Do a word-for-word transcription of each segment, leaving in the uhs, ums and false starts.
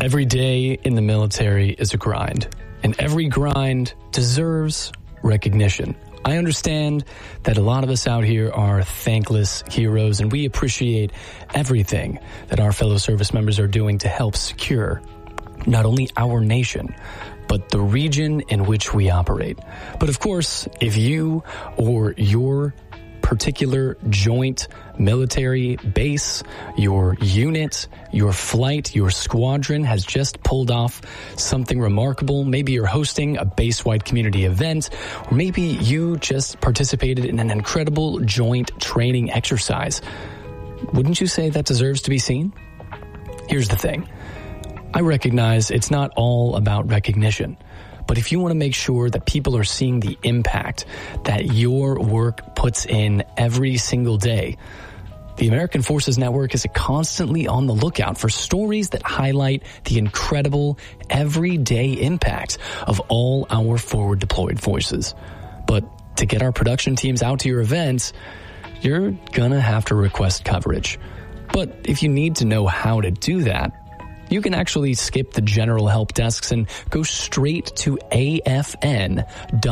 Every day in the military is a grind, and every grind deserves recognition. I understand that a lot of us out here are thankless heroes, and we appreciate everything that our fellow service members are doing to help secure not only our nation, but the region in which we operate. But of course, if you or your particular joint military base, your unit, your flight, your squadron has just pulled off something remarkable. Maybe you're hosting a base-wide community event, or maybe you just participated in an incredible joint training exercise. Wouldn't you say that deserves to be seen? Here's the thing. I recognize it's not all about recognition. But if you want to make sure that people are seeing the impact that your work puts in every single day, the American Forces Network is constantly on the lookout for stories that highlight the incredible everyday impact of all our forward deployed forces. But to get our production teams out to your events, you're gonna have to request coverage. But if you need to know how to do that, you can actually skip the general help desks and go straight to afn.mil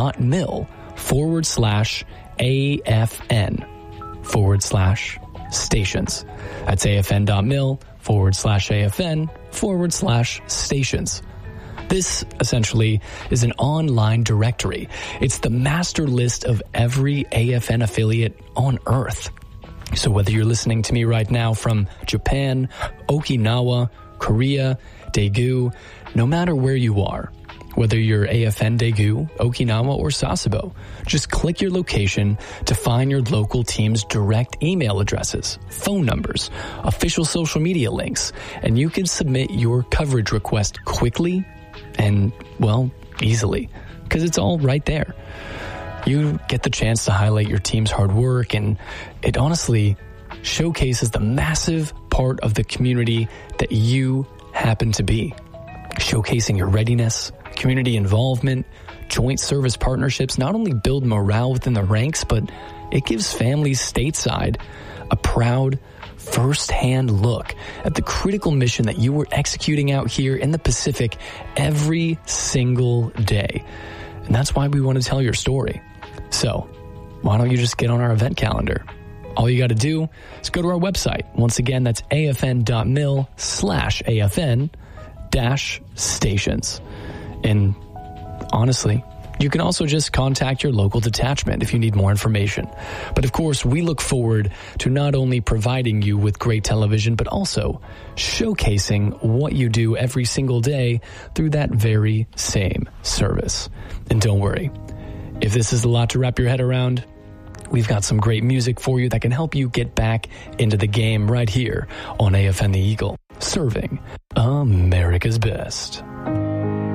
forward slash AFN forward slash stations. That's afn.mil forward slash AFN forward slash stations. This, essentially, is an online directory. It's the master list of every A F N affiliate on Earth. So whether you're listening to me right now from Japan, Okinawa, Korea, Daegu, no matter where you are, whether you're A F N Daegu, Okinawa, or Sasebo, just click your location to find your local team's direct email addresses, phone numbers, official social media links, and you can submit your coverage request quickly and, well, easily, because it's all right there. You get the chance to highlight your team's hard work, and it honestly showcases the massive part of the community that you happen to be. Showcasing your readiness, community involvement, joint service partnerships not only build morale within the ranks, but it gives families stateside a proud, first-hand look at the critical mission that you were executing out here in the Pacific every single day. And that's why we want to tell your story. So, why don't you just get on our event calendar? All you got to do is go to our website. Once again, that's afn.mil slash AFN dash stations. And honestly, you can also just contact your local detachment if you need more information. But of course, we look forward to not only providing you with great television, but also showcasing what you do every single day through that very same service. And don't worry, if this is a lot to wrap your head around, we've got some great music for you that can help you get back into the game right here on A F N The Eagle, serving America's best.